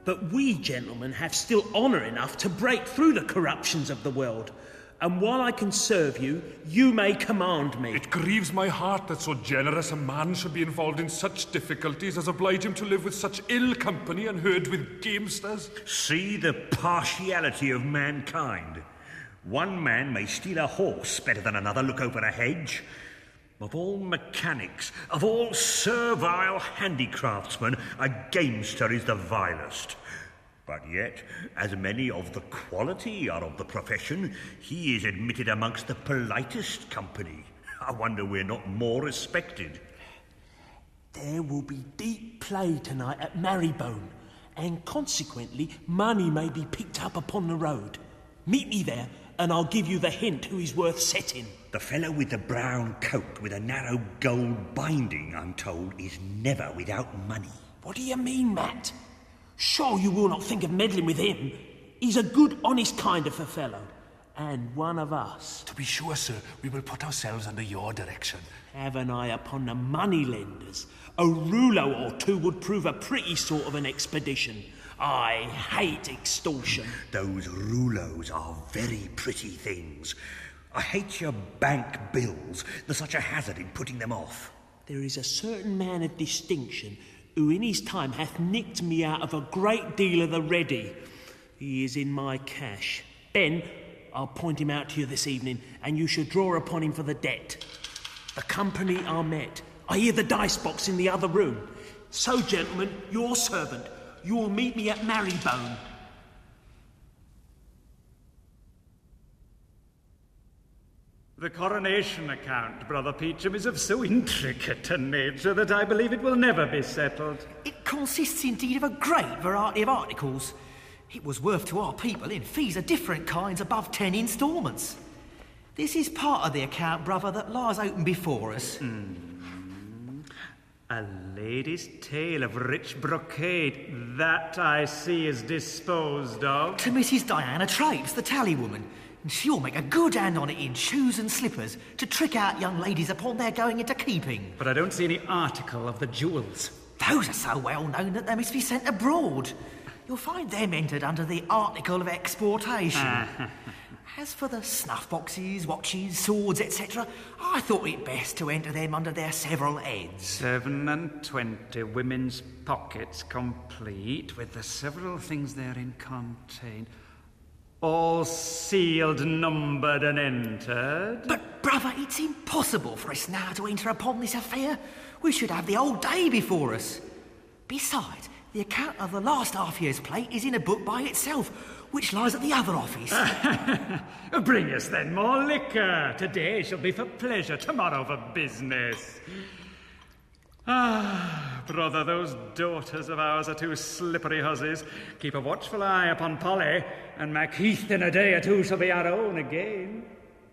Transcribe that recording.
but we gentlemen have still honour enough to break through the corruptions of the world. And while I can serve you, you may command me. It grieves my heart that so generous a man should be involved in such difficulties as oblige him to live with such ill company and herd with gamesters. See the partiality of mankind. One man may steal a horse better than another look over a hedge. Of all mechanics, of all servile handicraftsmen, a gamester is the vilest. But yet, as many of the quality are of the profession, he is admitted amongst the politest company. I wonder we're not more respected. There will be deep play tonight at Marybone, and consequently money may be picked up upon the road. Meet me there, and I'll give you the hint who is worth setting. The fellow with the brown coat with a narrow gold binding, I'm told, is never without money. What do you mean, Matt? Sure you will not think of meddling with him. He's a good, honest kind of a fellow, and one of us. To be sure, sir, we will put ourselves under your direction. Have an eye upon the money-lenders. A rouleau or two would prove a pretty sort of an expedition. I hate extortion. Those rouleaus are very pretty things. I hate your bank bills. There's such a hazard in putting them off. There is a certain man of distinction who in his time hath nicked me out of a great deal of the ready. He is in my cash. Ben, I'll point him out to you this evening, and you should draw upon him for the debt. The company are met. I hear the dice box in the other room. So, gentlemen, your servant. You will meet me at Marybone. The coronation account, Brother Peacham, is of so intricate a nature that I believe it will never be settled. It consists indeed of a great variety of articles. It was worth to our people in fees of different kinds above 10 instalments. This is part of the account, brother, that lies open before us. A lady's tale of rich brocade. That, I see, is disposed of. To Mrs. Diana Trapes, the tally woman. And she'll make a good hand on it in shoes and slippers to trick out young ladies upon their going into keeping. But I don't see any article of the jewels. Those are so well known that they must be sent abroad. You'll find them entered under the article of exportation. As for the snuff boxes, watches, swords, etc., I thought it best to enter them under their several heads. 27 women's pockets complete, with the several things therein contained. All sealed, numbered, and entered. But, brother, it's impossible for us now to enter upon this affair. We should have the whole day before us. Besides, the account of the last half-year's plate is in a book by itself, which lies at the other office. Bring us then more liquor. Today shall be for pleasure, tomorrow for business. Ah, brother, those daughters of ours are two slippery hussies. Keep a watchful eye upon Polly, and Macheath in a day or two shall be our own again.